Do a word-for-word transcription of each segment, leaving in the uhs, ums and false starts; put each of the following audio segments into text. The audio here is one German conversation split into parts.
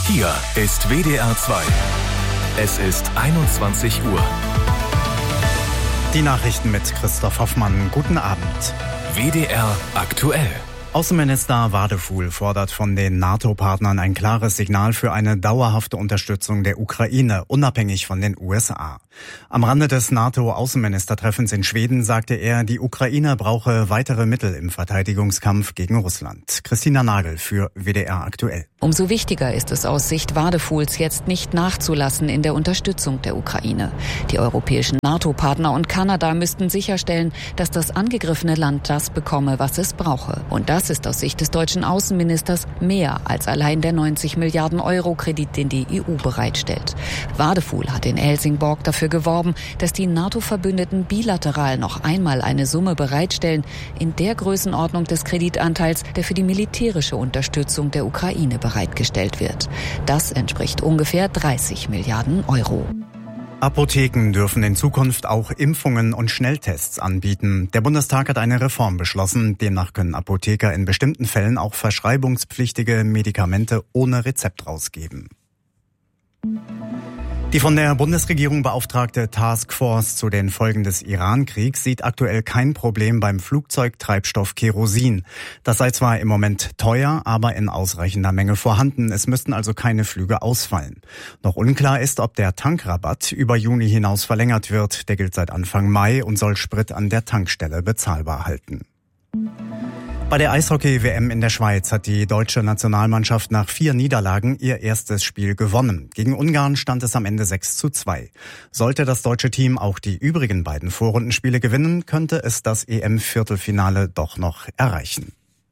Hier ist W D R zwei. Es ist einundzwanzig Uhr. Die Nachrichten mit Christoph Hoffmann. Guten Abend. W D R aktuell. Außenminister Wadefuhl fordert von den NATO-Partnern ein klares Signal für eine dauerhafte Unterstützung der Ukraine, unabhängig von den U S A. Am Rande des NATO-Außenministertreffens in Schweden sagte er, die Ukraine brauche weitere Mittel im Verteidigungskampf gegen Russland. Christina Nagel für W D R aktuell. Umso wichtiger ist es aus Sicht Wadefuhls jetzt nicht nachzulassen in der Unterstützung der Ukraine. Die europäischen NATO-Partner und Kanada müssten sicherstellen, dass das angegriffene Land das bekomme, was es brauche. Und das ist aus Sicht des deutschen Außenministers mehr als allein der neunzig Milliarden Euro Kredit, den die E U bereitstellt. Wadefuhl hat in Helsingborg dafür geworben, dass die NATO-Verbündeten bilateral noch einmal eine Summe bereitstellen in der Größenordnung des Kreditanteils, der für die militärische Unterstützung der Ukraine bereitgestellt wird. Das entspricht ungefähr dreißig Milliarden Euro. Apotheken dürfen in Zukunft auch Impfungen und Schnelltests anbieten. Der Bundestag hat eine Reform beschlossen. Demnach können Apotheker in bestimmten Fällen auch verschreibungspflichtige Medikamente ohne Rezept rausgeben. Die von der Bundesregierung beauftragte Taskforce zu den Folgen des Iran-Kriegs sieht aktuell kein Problem beim Flugzeugtreibstoff Kerosin. Das sei zwar im Moment teuer, aber in ausreichender Menge vorhanden. Es müssten also keine Flüge ausfallen. Noch unklar ist, ob der Tankrabatt über Juni hinaus verlängert wird. Der gilt seit Anfang Mai und soll Sprit an der Tankstelle bezahlbar halten. Bei der Eishockey-W M in der Schweiz hat die deutsche Nationalmannschaft nach vier Niederlagen ihr erstes Spiel gewonnen. Gegen Ungarn stand es am Ende sechs zu zwei. Sollte das deutsche Team auch die übrigen beiden Vorrundenspiele gewinnen, könnte es das E M-Viertelfinale doch noch erreichen.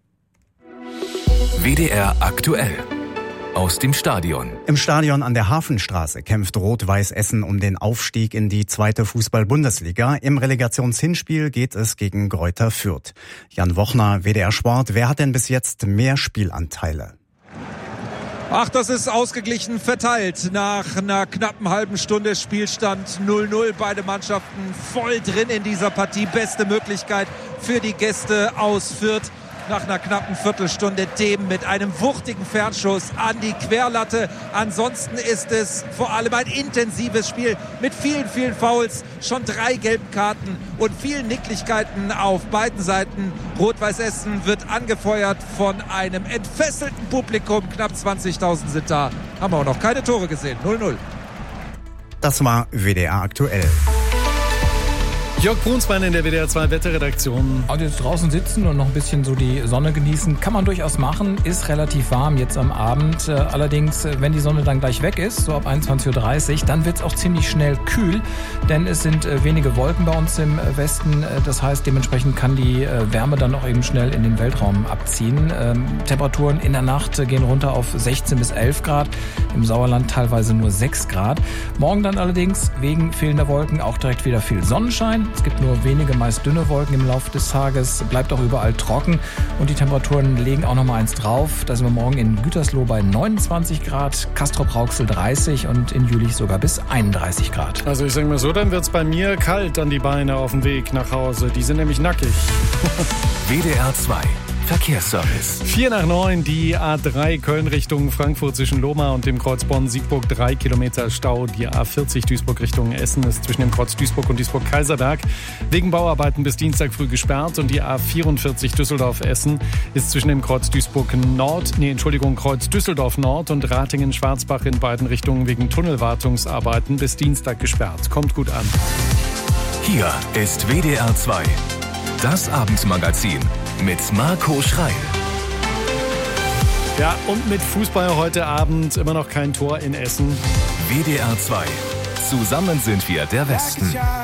W D R aktuell. Aus dem Stadion. Im Stadion an der Hafenstraße kämpft Rot-Weiß Essen um den Aufstieg in die zweite Fußball-Bundesliga. Im Relegationshinspiel geht es gegen Greuther Fürth. Jan Wochner, W D R Sport. Wer hat denn bis jetzt mehr Spielanteile? Ach, das ist ausgeglichen verteilt. Nach einer knappen halben Stunde Spielstand null null. Beide Mannschaften voll drin in dieser Partie. Beste Möglichkeit für die Gäste aus Fürth. Nach einer knappen Viertelstunde Dem mit einem wuchtigen Fernschuss an die Querlatte. Ansonsten ist es vor allem ein intensives Spiel mit vielen, vielen Fouls, schon drei gelben Karten und vielen Nicklichkeiten auf beiden Seiten. Rot-Weiß Essen wird angefeuert von einem entfesselten Publikum. Knapp zwanzigtausend sind da. Haben wir auch noch keine Tore gesehen. null null. Das war W D R aktuell. Jörg Brunsbein in der W D R zwei Wetterredaktion. Also jetzt draußen sitzen und noch ein bisschen so die Sonne genießen, kann man durchaus machen. Ist relativ warm jetzt am Abend. Allerdings, wenn die Sonne dann gleich weg ist, so ab einundzwanzig Uhr dreißig, dann wird es auch ziemlich schnell kühl. Denn es sind wenige Wolken bei uns im Westen. Das heißt, dementsprechend kann die Wärme dann auch eben schnell in den Weltraum abziehen. Temperaturen in der Nacht gehen runter auf sechzehn bis elf Grad. Im Sauerland teilweise nur sechs Grad. Morgen dann allerdings wegen fehlender Wolken auch direkt wieder viel Sonnenschein. Es gibt nur wenige, meist dünne Wolken im Laufe des Tages, bleibt auch überall trocken und die Temperaturen legen auch noch mal eins drauf. Da sind wir morgen in Gütersloh bei neunundzwanzig Grad, Castrop-Rauxel dreißig und in Jülich sogar bis einunddreißig Grad. Also ich sage mal so, dann wird es bei mir kalt an die Beine auf dem Weg nach Hause. Die sind nämlich nackig. W D R zwei. Verkehrsservice. Vier nach neun, die A drei Köln Richtung Frankfurt zwischen Lohmar und dem Kreuz Bonn-Siegburg, drei Kilometer Stau. Die A vierzig Duisburg Richtung Essen ist zwischen dem Kreuz Duisburg und Duisburg-Kaiserberg wegen Bauarbeiten bis Dienstag früh gesperrt. Und die A vierundvierzig Düsseldorf-Essen ist zwischen dem Kreuz Duisburg-Nord, nee, Entschuldigung, Kreuz Düsseldorf-Nord und Ratingen-Schwarzbach in beiden Richtungen wegen Tunnelwartungsarbeiten bis Dienstag gesperrt. Kommt gut an. Hier ist W D R zwei. Das Abendmagazin mit Marco Schreil. Ja, und mit Fußball heute Abend immer noch kein Tor in Essen. W D R zwei. Zusammen sind wir der Westen.